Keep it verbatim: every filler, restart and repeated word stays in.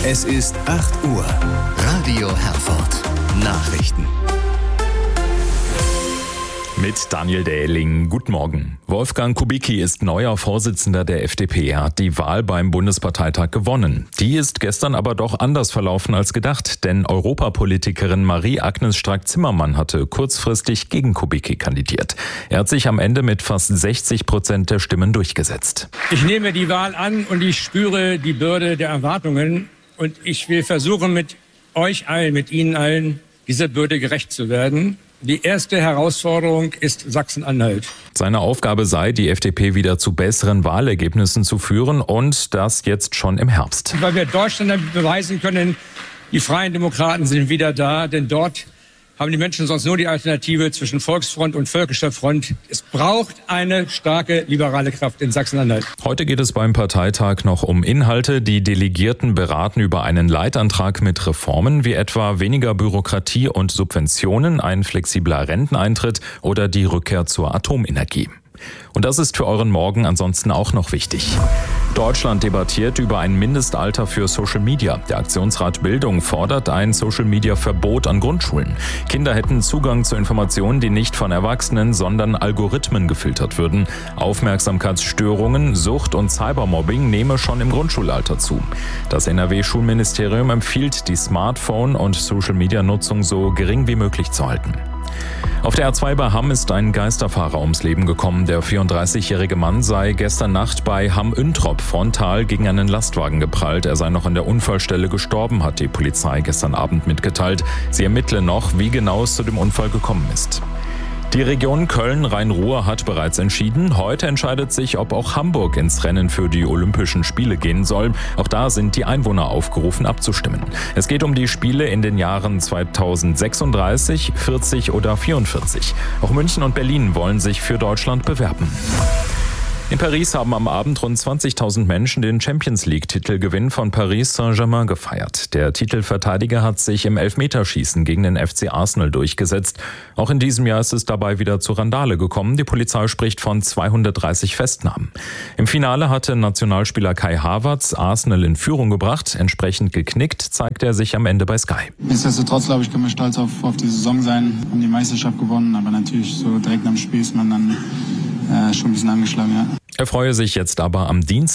Es ist acht Uhr. Radio Herford. Nachrichten. Mit Daniel Dähling. Guten Morgen. Wolfgang Kubicki ist neuer Vorsitzender der F D P. Er hat die Wahl beim Bundesparteitag gewonnen. Die ist gestern aber doch anders verlaufen als gedacht, denn Europapolitikerin Marie-Agnes Strack-Zimmermann hatte kurzfristig gegen Kubicki kandidiert. Er hat sich am Ende mit fast sechzig Prozent der Stimmen durchgesetzt. Ich nehme die Wahl an und ich spüre die Bürde der Erwartungen und ich will versuchen, mit euch allen, mit Ihnen allen, dieser Bürde gerecht zu werden. Die erste Herausforderung ist Sachsen-Anhalt. Seine Aufgabe sei, die F D P wieder zu besseren Wahlergebnissen zu führen und das jetzt schon im Herbst. Weil wir Deutschland damit beweisen können, die Freien Demokraten sind wieder da, denn dort haben die Menschen sonst nur die Alternative zwischen Volksfront und Völkischer Front. Es braucht eine starke liberale Kraft in Sachsen-Anhalt. Heute geht es beim Parteitag noch um Inhalte. Die Delegierten beraten über einen Leitantrag mit Reformen, wie etwa weniger Bürokratie und Subventionen, ein flexibler Renteneintritt oder die Rückkehr zur Atomenergie. Und das ist für euren Morgen ansonsten auch noch wichtig. Deutschland debattiert über ein Mindestalter für Social Media. Der Aktionsrat Bildung fordert ein Social-Media-Verbot an Grundschulen. Kinder hätten Zugang zu Informationen, die nicht von Erwachsenen, sondern Algorithmen gefiltert würden. Aufmerksamkeitsstörungen, Sucht und Cybermobbing nehme schon im Grundschulalter zu. Das N R W-Schulministerium empfiehlt, die Smartphone- und Social-Media-Nutzung so gering wie möglich zu halten. Auf der A zwei bei Hamm ist ein Geisterfahrer ums Leben gekommen. Der vierunddreißigjährige Mann sei gestern Nacht bei Hamm-Üntrop frontal gegen einen Lastwagen geprallt. Er sei noch an der Unfallstelle gestorben, hat die Polizei gestern Abend mitgeteilt. Sie ermitteln noch, wie genau es zu dem Unfall gekommen ist. Die Region Köln-Rhein-Ruhr hat bereits entschieden. Heute entscheidet sich, ob auch Hamburg ins Rennen für die Olympischen Spiele gehen soll. Auch da sind die Einwohner aufgerufen, abzustimmen. Es geht um die Spiele in den Jahren zweitausendsechsunddreißig, vierzig oder vierundvierzig. Auch München und Berlin wollen sich für Deutschland bewerben. In Paris haben am Abend rund zwanzigtausend Menschen den Champions-League-Titelgewinn von Paris Saint-Germain gefeiert. Der Titelverteidiger hat sich im Elfmeterschießen gegen den F C Arsenal durchgesetzt. Auch in diesem Jahr ist es dabei wieder zu Randale gekommen. Die Polizei spricht von zweihundertdreißig Festnahmen. Im Finale hatte Nationalspieler Kai Havertz Arsenal in Führung gebracht. Entsprechend geknickt zeigte er sich am Ende bei Sky. Nichtsdestotrotz, glaube ich, können wir stolz auf, auf die Saison sein. Haben die Meisterschaft gewonnen, aber natürlich so direkt am Spiel ist man dann äh, schon ein bisschen angeschlagen, ja. Er freue sich jetzt aber am Dienstag